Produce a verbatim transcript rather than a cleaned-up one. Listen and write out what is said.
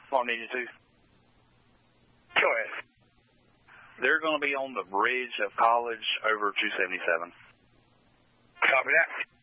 one eighty-two. Go ahead. They're going to be on the bridge of College over two seventy-seven. Copy that.